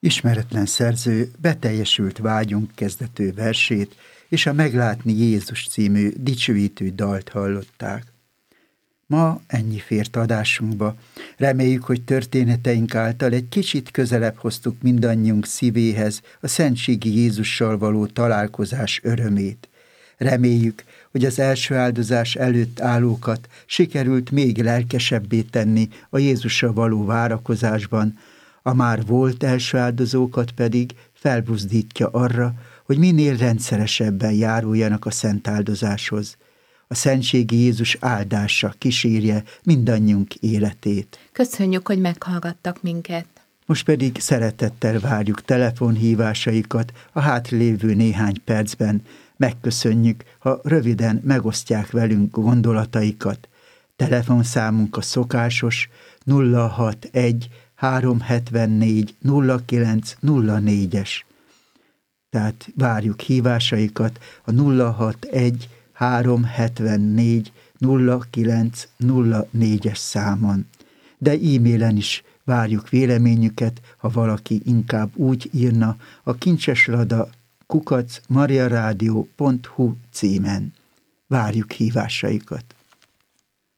Ismeretlen szerző beteljesült vágyunk kezdető versét és a Meglátni Jézus című dicsőítő dalt hallották. Ma ennyi fért adásunkba. Reméljük, hogy történeteink által egy kicsit közelebb hoztuk mindannyiunk szívéhez a szentségi Jézussal való találkozás örömét. Reméljük, hogy az első áldozás előtt állókat sikerült még lelkesebbé tenni a Jézussal való várakozásban, a már volt első áldozókat pedig felbuzdítja arra, hogy minél rendszeresebben járuljanak a szent áldozáshoz. A szentségi Jézus áldása kísérje mindannyiunk életét. Köszönjük, hogy meghallgattak minket. Most pedig szeretettel várjuk telefonhívásaikat a hátralévő néhány percben. Megköszönjük, ha röviden megosztják velünk gondolataikat. Telefonszámunk a szokásos 061 374 0904-es. Tehát várjuk hívásaikat a 061 374 0904-es számon. De e-mailen is várjuk véleményüket, ha valaki inkább úgy írna a kincseslada@mariaradio.hu címen. Várjuk hívásaikat.